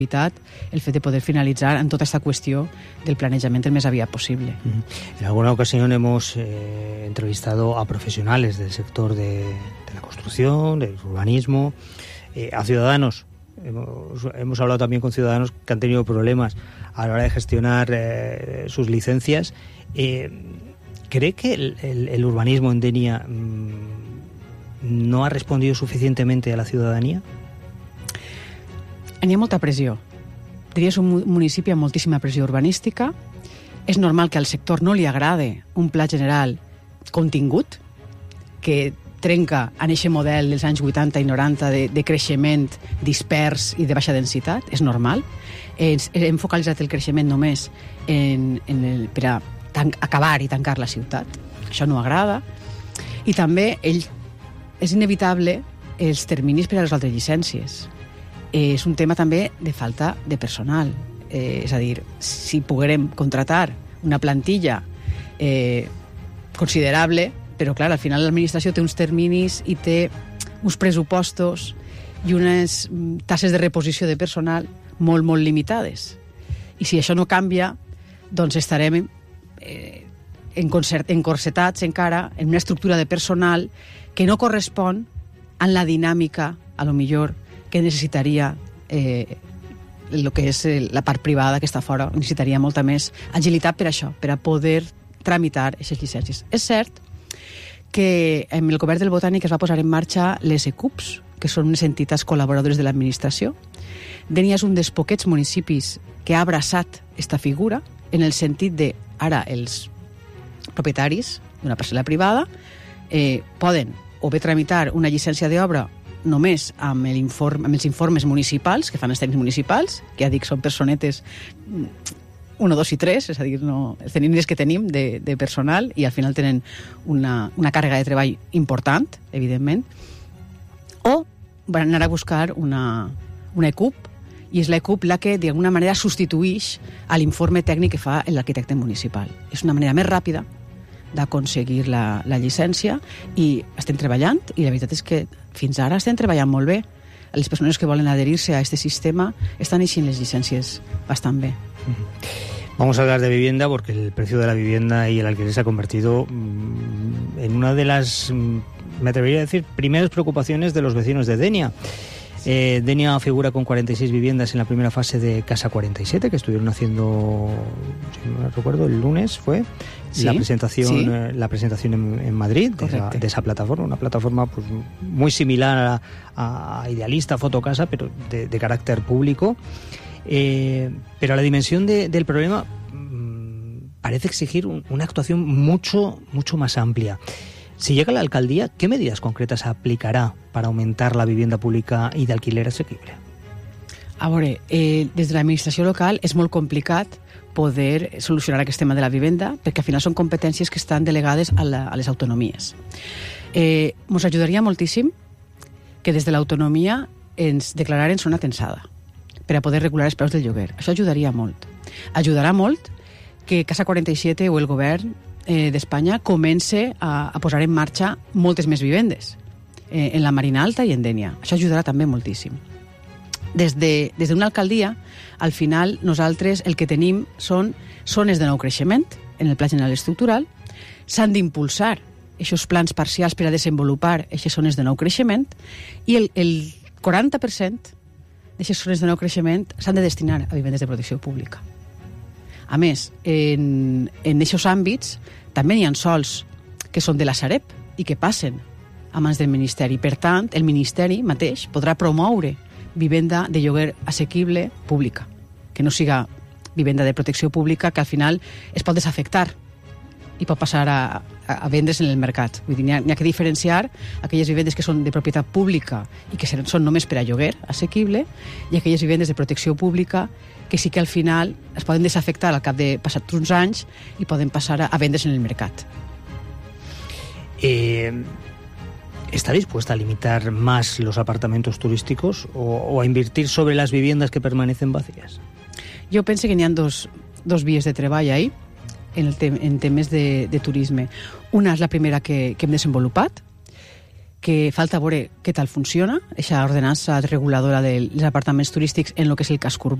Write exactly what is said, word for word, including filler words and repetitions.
el fet de poder finalizar en toda esta cuestión del planejamiento el més aviat posible. En alguna ocasión hemos eh, entrevistado a profesionales del sector de, de la construcción, del urbanismo, eh, a ciudadanos. Hemos, hemos hablado también con ciudadanos que han tenido problemas a la hora de gestionar eh, sus licencias. Eh, ¿Cree que el, el, el urbanismo en Denia mmm, no ha respondido suficientemente a la ciudadanía? Hi ha molta pressió. Denia és un municipi amb moltíssima pressió urbanística. És normal que al sector no li agrade un pla general contingut, que trenca en aquest model dels anys vuitanta i noranta de, de creixement dispers i de baixa densitat. És normal. Hem focalitzat el creixement només en, en el, per a tan, acabar i tancar la ciutat. Això no agrada. I també ell, és inevitable els terminis per a les altres llicències. Eh, és un tema també de falta de personal. Eh, és a dir, si poguérem contratar una plantilla eh, considerable, però clar, al final l'administració té uns terminis i té uns pressupostos i unes tasses de reposició de personal molt, molt limitades. I si això no canvia, doncs estarem eh, encorsetats encara en una estructura de personal que no correspon a la dinàmica, a lo millor, que necessitaria eh, el que és la part privada que està fora, necessitaria molta més agilitat per això, per a poder tramitar aquestes llicències. És cert que amb el govern del Botànic es va posar en marxa les E C U Ps, que són unes entitats col·laboradores de l'administració. Denia és un dels poquets municipis que ha abraçat aquesta figura, en el sentit de, ara, els propietaris d'una parcel·la privada eh, poden o bé tramitar una llicència d'obra només amb, amb els informes municipals, que fan els tècnics municipals, que ja dic, són personetes un, dos i tres, és a dir, no, els tenim que tenim de, de personal i al final tenen una, una càrrega de treball important, evidentment, o van anar a buscar una, una E C U P, i és la E C U P la que d'alguna manera substituïx a l'informe tècnic que fa l'arquitecte municipal. És una manera més ràpida d'aconseguir la, la llicència i estem treballant, i la veritat és que fins ara estem treballant molt bé. Les persones que volen adherir-se a aquest sistema estan eixint les llicències bastant bé. Vamos a hablar de vivienda porque el precio de la vivienda y el alquiler se ha convertido en una de las, me atrevería a decir, primeras preocupaciones de los vecinos de Denia. Eh, Denia figura con cuarenta y seis viviendas en la primera fase de Casa cuarenta y siete, que estuvieron haciendo, si no me recuerdo, el lunes fue sí, la presentación, sí. eh, la presentación en, en Madrid de esa, de esa plataforma, una plataforma pues muy similar a, a Idealista, Fotocasa, pero de, de carácter público. Eh, pero la dimensión de, del problema mmm, parece exigir un, una actuación mucho, mucho más amplia. Si llega a la alcaldía, ¿qué medidas concretas aplicarà para aumentar la vivienda pública i d'alquiler assequible? A veure, eh, des de l'administració local és molt complicat poder solucionar aquest tema de la vivenda, perquè al final són competències que estan delegades a, la, a les autonomies. Eh, ens ajudaria moltíssim que des de l'autonomia ens declararen zona tensada per a poder regular els preus del lloguer. Això ajudaria molt. Ajudarà molt que Casa quaranta i set o el govern eh, d'Espanya comence a, a posar en marxa moltes més vivendes eh, en la Marina Alta i en Denia. Això ajudarà també moltíssim. Des de, des d'una alcaldia, al final nosaltres el que tenim són zones de nou creixement en el Pla General Estructural. S'han d'impulsar aquests plans parcials per a desenvolupar aquestes zones de nou creixement i el, el quaranta per cent d'aquestes zones de nou creixement s'han de destinar a vivendes de protecció pública. A més, en, en aquests àmbits també hi ha sols que són de la Sareb i que passen a mans del Ministeri. Per tant, el Ministeri mateix podrà promoure vivenda de lloguer assequible pública, que no siga vivenda de protecció pública que al final es pot desafectar i pot passar a, a, a vendre's en el mercat. Vull dir, n'hi ha, n'hi ha que diferenciar aquelles vivendes que són de propietat pública i que són només per a lloguer assequible i aquelles vivendes de protecció pública que sí que al final es poden desafectar al cap de passats uns anys i poden passar a, a vendre's en el mercat. Eh... ¿Está dispuesta a limitar más los apartamentos turísticos o, o a invertir sobre las viviendas que permanecen vacías? Jo penso que n'hi ha dos, dos vies de treball ahí en, el tem en temes de, de turisme. Una és la primera que, que hem desenvolupat, que falta veure què tal funciona, aquesta ordenança reguladora dels apartaments turístics en el que és el casc urbà.